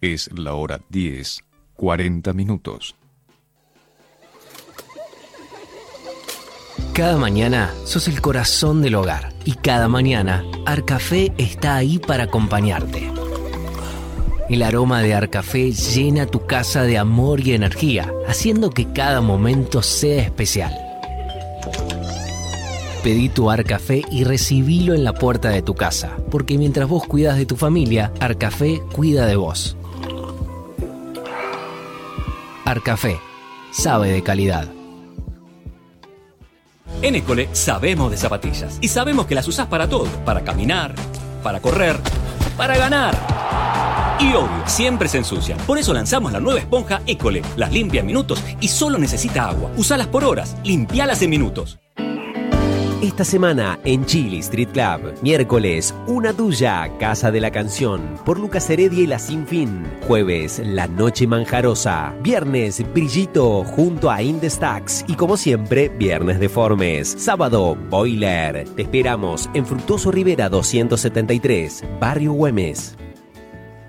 Es la hora 10:40. Cada mañana sos el corazón del hogar y cada mañana Arcafé está ahí para acompañarte. El aroma de Arcafé llena tu casa de amor y energía, haciendo que cada momento sea especial. Pedí tu Arcafé y recibilo en la puerta de tu casa, porque mientras vos cuidas de tu familia, Arcafé cuida de vos. Arcafé, sabe de calidad. En École sabemos de zapatillas y sabemos que las usás para todo, para caminar, para correr, para ganar. Y obvio, siempre se ensucian. Por eso lanzamos la nueva esponja École. Las limpia en minutos y solo necesita agua. Usalas por horas, limpialas en minutos. Esta semana en Chili Street Club, miércoles, Una Tuya, Casa de la Canción, por Lucas Heredia y La Sin Fin. Jueves, La Noche Manjarosa. Viernes, Brillito, junto a Indestax. Y como siempre, Viernes Deformes. Sábado, Boiler. Te esperamos en Fructuoso Rivera 273, Barrio Güemes.